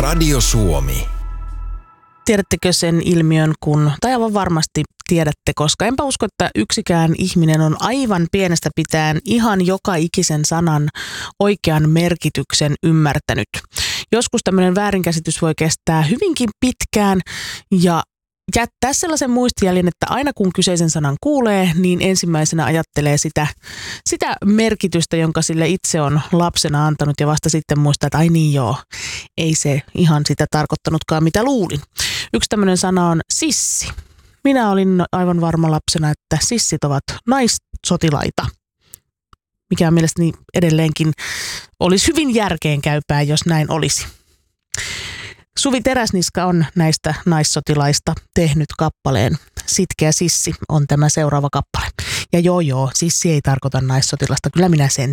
Radio Suomi. Tiedättekö sen ilmiön, tai aivan varmasti tiedätte, koska enpä usko, että yksikään ihminen on aivan pienestä pitäen ihan joka ikisen sanan oikean merkityksen ymmärtänyt. Joskus tämmöinen väärinkäsitys voi kestää hyvinkin pitkään ja jättää sellaisen muistijäljen, että aina kun kyseisen sanan kuulee, niin ensimmäisenä ajattelee sitä merkitystä, jonka sille itse on lapsena antanut ja vasta sitten muistaa, että ai niin joo, ei se ihan sitä tarkoittanutkaan mitä luulin. Yksi tämmöinen sana on sissi. Minä olin aivan varma lapsena, että sissit ovat naissotilaita, mikä mielestäni edelleenkin olisi hyvin järkeenkäypää, jos näin olisi. Suvi Teräsniska on näistä naissotilaista tehnyt kappaleen. Sitkeä sissi on tämä seuraava kappale. Ja joo, sissi ei tarkoita naissotilasta, kyllä minä sen